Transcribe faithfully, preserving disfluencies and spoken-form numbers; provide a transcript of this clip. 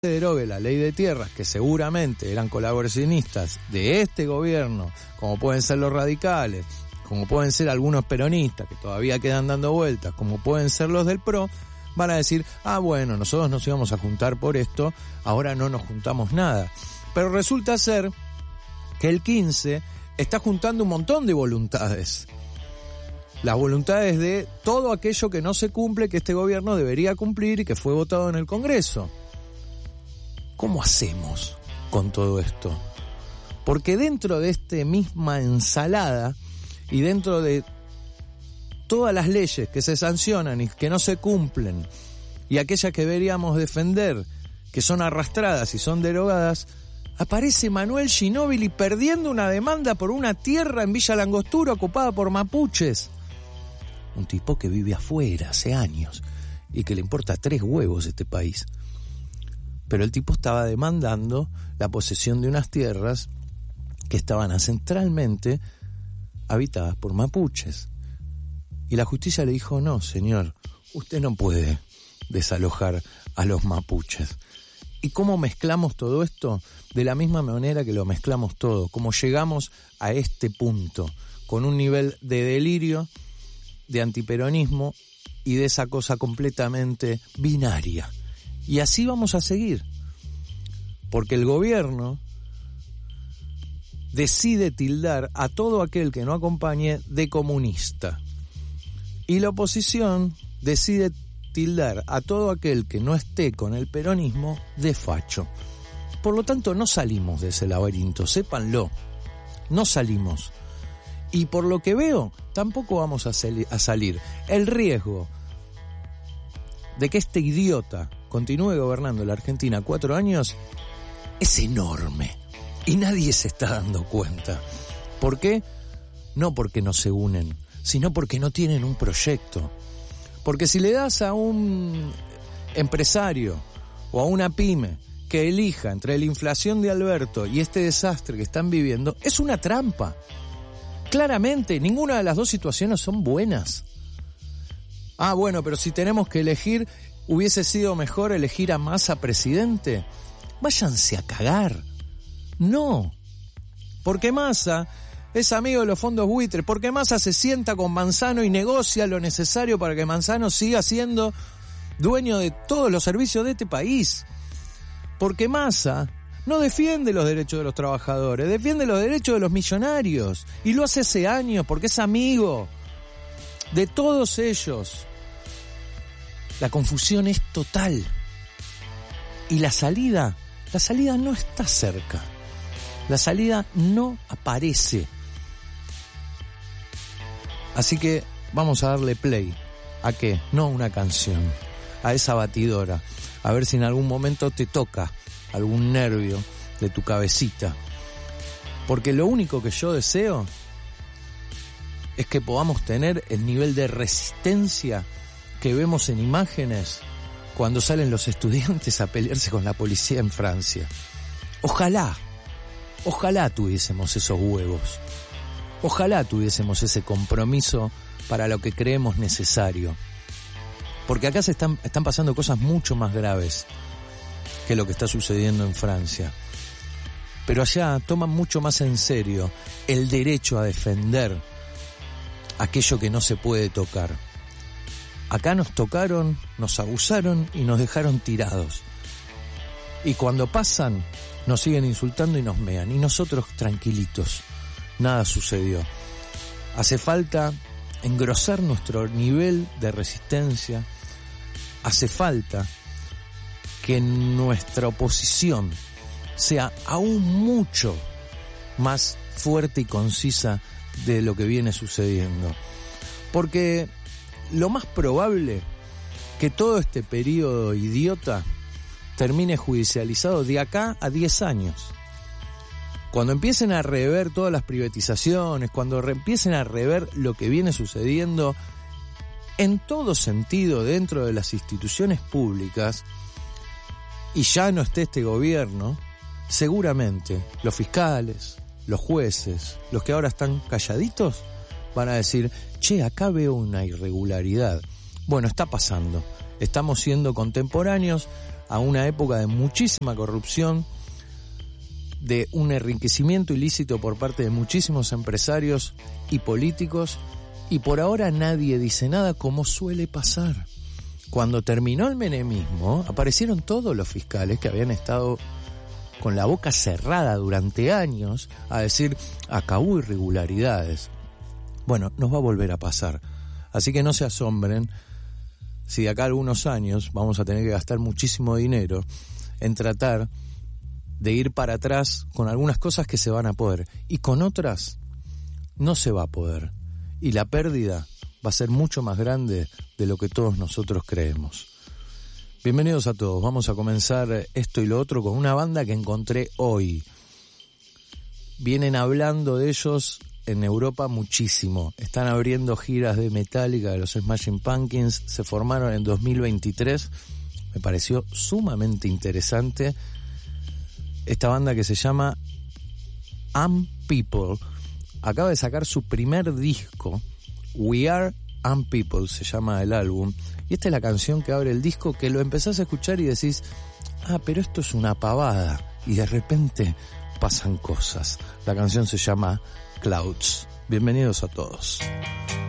se derogue la ley de tierras, que seguramente eran colaboracionistas de este gobierno, como pueden ser los radicales, como pueden ser algunos peronistas que todavía quedan dando vueltas, como pueden ser los del P R O, van a decir, ah bueno, nosotros nos íbamos a juntar por esto, ahora no nos juntamos nada. Pero resulta ser que el quince está juntando un montón de voluntades. Las voluntades de todo aquello que no se cumple, que este gobierno debería cumplir y que fue votado en el Congreso. ¿Cómo hacemos con todo esto? Porque dentro de esta misma ensalada y dentro de todas las leyes que se sancionan y que no se cumplen y aquellas que deberíamos defender, que son arrastradas y son derogadas, aparece Manuel Ginóbili perdiendo una demanda por una tierra en Villa Langostura ocupada por mapuches. Un tipo que vive afuera hace años y que le importa tres huevos este país. Pero el tipo estaba demandando la posesión de unas tierras que estaban ancestralmente habitadas por mapuches. Y la justicia le dijo, no, señor, usted no puede desalojar a los mapuches. ¿Y cómo mezclamos todo esto? De la misma manera que lo mezclamos todo, como llegamos a este punto, con un nivel de delirio, de antiperonismo y de esa cosa completamente binaria. Y así vamos a seguir, porque el gobierno decide tildar a todo aquel que no acompañe de comunista. Y la oposición decide tildar a todo aquel que no esté con el peronismo de facho. Por lo tanto, no salimos de ese laberinto, sépanlo, no salimos. Y por lo que veo, tampoco vamos a, sali- a salir. El riesgo de que este idiota continúe gobernando la Argentina cuatro años es enorme. Y nadie se está dando cuenta. ¿Por qué? No porque no se unen, sino porque no tienen un proyecto. Porque si le das a un empresario o a una pyme que elija entre la inflación de Alberto y este desastre que están viviendo, es una trampa. Claramente, ninguna de las dos situaciones son buenas. Ah, bueno, pero si tenemos que elegir, ¿hubiese sido mejor elegir a Massa presidente? Váyanse a cagar. No, porque Massa es amigo de los fondos buitres, porque Massa se sienta con Manzano y negocia lo necesario para que Manzano siga siendo dueño de todos los servicios de este país. Porque Massa no defiende los derechos de los trabajadores, defiende los derechos de los millonarios. Y lo hace hace años porque es amigo de todos ellos. La confusión es total. Y la salida, la salida no está cerca. La salida no aparece. Así que vamos a darle play. ¿A qué? No a una canción. A esa batidora. A ver si en algún momento te toca algún nervio de tu cabecita. Porque lo único que yo deseo es que podamos tener el nivel de resistencia que vemos en imágenes cuando salen los estudiantes a pelearse con la policía en Francia. Ojalá, ojalá tuviésemos esos huevos. Ojalá tuviésemos ese compromiso para lo que creemos necesario. Porque acá se están, están pasando cosas mucho más graves que lo que está sucediendo en Francia. Pero allá toman mucho más en serio el derecho a defender aquello que no se puede tocar. Acá nos tocaron, nos abusaron y nos dejaron tirados. Y cuando pasan, nos siguen insultando y nos mean. Y nosotros tranquilitos. Nada sucedió. Hace falta engrosar nuestro nivel de resistencia. Hace falta que nuestra oposición sea aún mucho más fuerte y concisa de lo que viene sucediendo. Porque lo más probable que todo este periodo idiota termine judicializado de acá a diez años. Cuando empiecen a rever todas las privatizaciones, cuando re- empiecen a rever lo que viene sucediendo en todo sentido dentro de las instituciones públicas, y ya no esté este gobierno, seguramente los fiscales, los jueces, los que ahora están calladitos, van a decir, che, acá veo una irregularidad. Bueno, está pasando. Estamos siendo contemporáneos a una época de muchísima corrupción, de un enriquecimiento ilícito por parte de muchísimos empresarios y políticos, y por ahora nadie dice nada, como suele pasar. Cuando terminó el menemismo, aparecieron todos los fiscales que habían estado con la boca cerrada durante años a decir, acá hubo irregularidades. Bueno, nos va a volver a pasar. Así que no se asombren si de acá a algunos años vamos a tener que gastar muchísimo dinero en tratar de ir para atrás con algunas cosas que se van a poder y con otras no se va a poder. Y la pérdida va a ser mucho más grande de lo que todos nosotros creemos. Bienvenidos a todos. Vamos a comenzar esto y lo otro con una banda que encontré hoy. Vienen hablando de ellos en Europa muchísimo. Están abriendo giras de Metallica, de los Smashing Pumpkins. Se formaron en dos mil veintitrés. Me pareció sumamente interesante esta banda que se llama Am People. Acaba de sacar su primer disco, We Are Am People, se llama el álbum. Y esta es la canción que abre el disco, que lo empezás a escuchar y decís, ah, pero esto es una pavada. Y de repente pasan cosas. La canción se llama Clouds. Bienvenidos a todos.